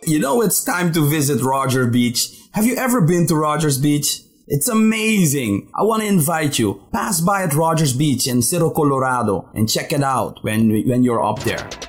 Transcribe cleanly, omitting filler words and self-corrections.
it's time to visit Roger Beach. Have you ever been to Rogers Beach? It's amazing. I want to invite you. Pass by at Rogers Beach in Cerro Colorado and check it out when you're up there.